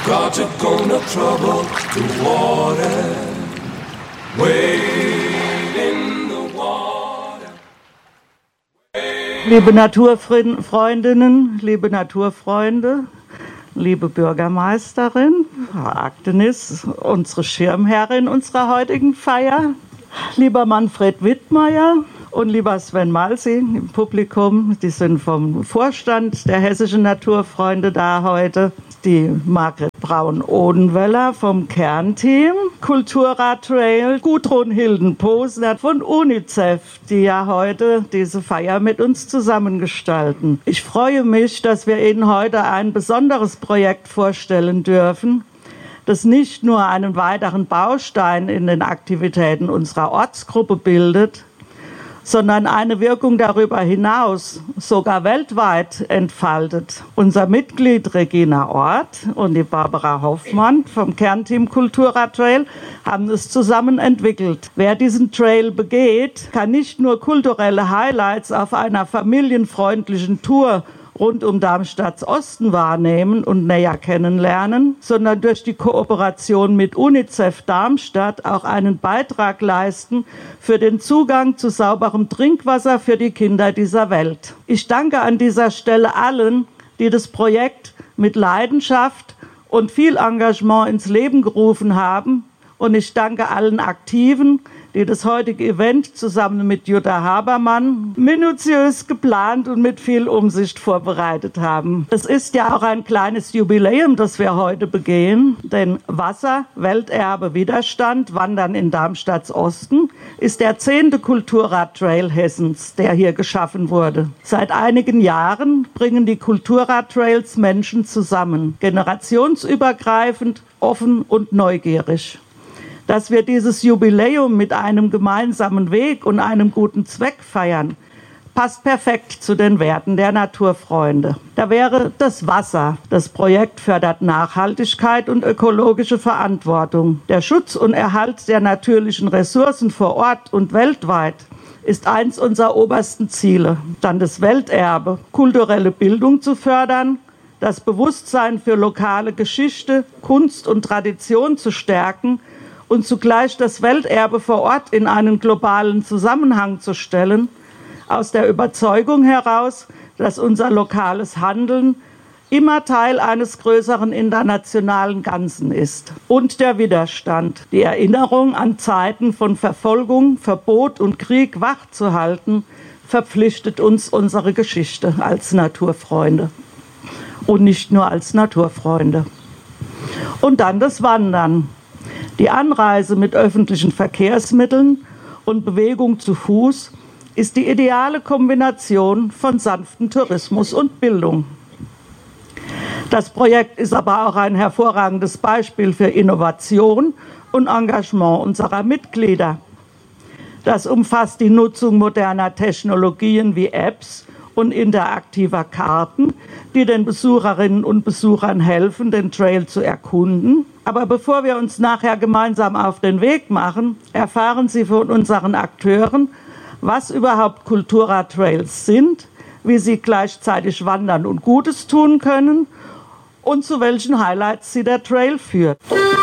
got to go no trouble to water. Wade in the water. Liebe Naturfreundinnen, liebe Naturfreunde, liebe Bürgermeisterin, Frau Agdenis, unsere Schirmherrin unserer heutigen Feier, lieber Manfred Wittmeier und lieber Sven Malsi im Publikum, die sind vom Vorstand der Hessischen Naturfreunde da heute, die Margret Braun-Odenwöller vom Kernteam, Kulturrat Trail, Gudrun Hilden-Posner von UNICEF, die ja heute diese Feier mit uns zusammengestalten. Ich freue mich, dass wir Ihnen heute ein besonderes Projekt vorstellen dürfen, das nicht nur einen weiteren Baustein in den Aktivitäten unserer Ortsgruppe bildet, sondern eine Wirkung darüber hinaus, sogar weltweit entfaltet. Unser Mitglied Regina Ort und die Barbara Hoffmann vom Kernteam Kulturrat Trail haben es zusammen entwickelt. Wer diesen Trail begeht, kann nicht nur kulturelle Highlights auf einer familienfreundlichen Tour rund um Darmstadts Osten wahrnehmen und näher kennenlernen, sondern durch die Kooperation mit UNICEF Darmstadt auch einen Beitrag leisten für den Zugang zu sauberem Trinkwasser für die Kinder dieser Welt. Ich danke an dieser Stelle allen, die das Projekt mit Leidenschaft und viel Engagement ins Leben gerufen haben, und ich danke allen Aktiven, die das heutige Event zusammen mit Jutta Habermann minutiös geplant und mit viel Umsicht vorbereitet haben. Es ist ja auch ein kleines Jubiläum, das wir heute begehen, denn Wasser, Welterbe, Widerstand, Wandern in Darmstadts Osten ist der 10. Kulturrad-Trail Hessens, der hier geschaffen wurde. Seit einigen Jahren bringen die Kulturrad-Trails Menschen zusammen, generationsübergreifend, offen und neugierig. Dass wir dieses Jubiläum mit einem gemeinsamen Weg und einem guten Zweck feiern, passt perfekt zu den Werten der Naturfreunde. Da wäre das Wasser. Das Projekt fördert Nachhaltigkeit und ökologische Verantwortung. Der Schutz und Erhalt der natürlichen Ressourcen vor Ort und weltweit ist eins unserer obersten Ziele. Dann das Welterbe, kulturelle Bildung zu fördern, das Bewusstsein für lokale Geschichte, Kunst und Tradition zu stärken und zugleich das Welterbe vor Ort in einen globalen Zusammenhang zu stellen, aus der Überzeugung heraus, dass unser lokales Handeln immer Teil eines größeren internationalen Ganzen ist. Und der Widerstand, die Erinnerung an Zeiten von Verfolgung, Verbot und Krieg wachzuhalten, verpflichtet uns unsere Geschichte als Naturfreunde. Und nicht nur als Naturfreunde. Und dann das Wandern. Die Anreise mit öffentlichen Verkehrsmitteln und Bewegung zu Fuß ist die ideale Kombination von sanftem Tourismus und Bildung. Das Projekt ist aber auch ein hervorragendes Beispiel für Innovation und Engagement unserer Mitglieder. Das umfasst die Nutzung moderner Technologien wie Apps und interaktiver Karten, die den Besucherinnen und Besuchern helfen, den Trail zu erkunden. Aber bevor wir uns nachher gemeinsam auf den Weg machen, erfahren Sie von unseren Akteuren, was überhaupt Kulturrad-Trails sind, wie sie gleichzeitig wandern und Gutes tun können und zu welchen Highlights sie der Trail führt.